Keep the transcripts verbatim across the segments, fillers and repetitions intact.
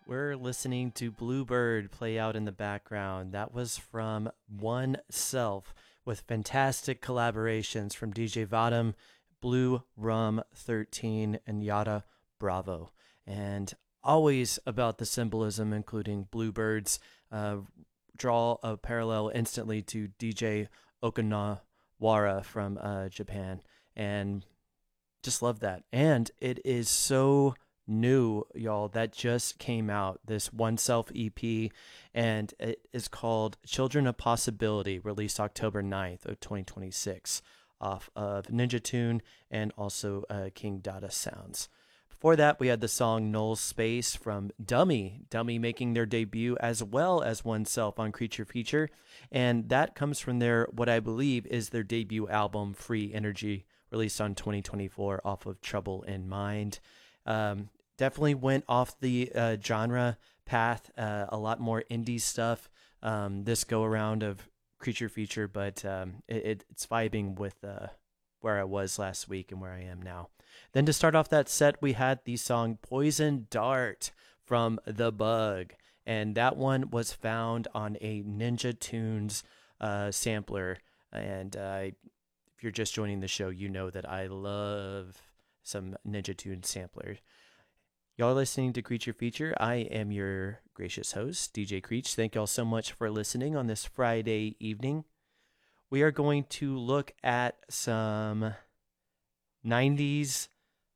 We're listening to Bluebird play out in the background. That was from One Self with fantastic collaborations from D J Vadam, Blue Rum thirteen, and Yada Bravo. And always about the symbolism, including Bluebirds. Uh, draw a parallel instantly to D J Okanawara from uh, Japan. And just love that. And it is so new, y'all. That just came out, this One Self E P, and it is called Children of Possibility, released October ninth of twenty twenty-six off of Ninja Tune and also uh, King Dada Sounds. Before that, we had the song Null Space from Dummy, Dummy making their debut as well as One Self on Creature Feature, and that comes from their, what I believe is their debut album, Free Energy, released on twenty twenty-four off of Trouble in Mind. Um, Definitely went off the uh, genre path, uh, a lot more indie stuff um, this go around of Creature Feature, but um, it, it's vibing with uh, where I was last week and where I am now. Then to start off that set, we had the song Poison Dart from The Bug, and that one was found on a Ninja Tunes uh, sampler. And uh, if you're just joining the show, you know that I love some Ninja Tunes samplers. Y'all are listening to Creature Feature. I am your gracious host, D J Creech. Thank y'all so much for listening on this Friday evening. We are going to look at some nineties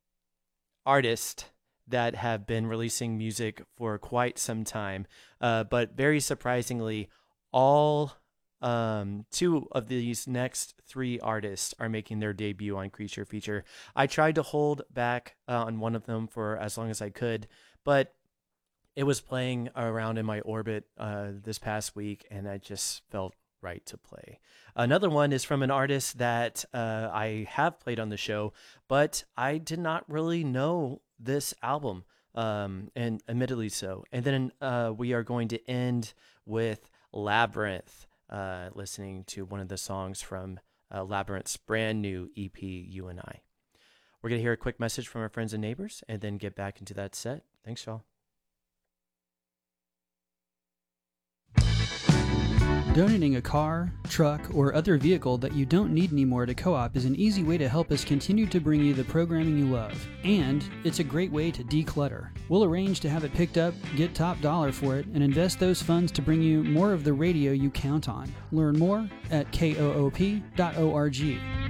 artists that have been releasing music for quite some time. Uh, but very surprisingly, all um, two of these next three artists are making their debut on Creature Feature. I tried to hold back uh, on one of them for as long as I could, but it was playing around in my orbit uh, this past week, and I just felt right to play. Another one is from an artist that uh, I have played on the show, but I did not really know this album, um, and admittedly so. And then uh, we are going to end with Labyrinth, uh, listening to one of the songs from uh, Labyrinth's brand new E P, You and I. We're going to hear a quick message from our friends and neighbors and then get back into that set. Thanks, y'all. Donating a car, truck, or other vehicle that you don't need anymore to Co-op is an easy way to help us continue to bring you the programming you love. And it's a great way to declutter. We'll arrange to have it picked up, get top dollar for it, and invest those funds to bring you more of the radio you count on. Learn more at koop dot org.